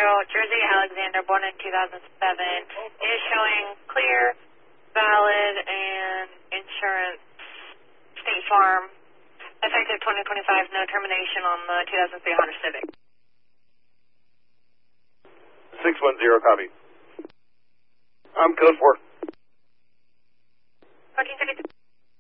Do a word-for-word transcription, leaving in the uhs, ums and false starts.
Jersey Alexander, born in two thousand seven, is showing clear, valid, and insurance, State Farm, effective twenty twenty-five, no termination on the two thousand three Honda Civic. six one zero, copy. I'm code four. fourteen thirty-three.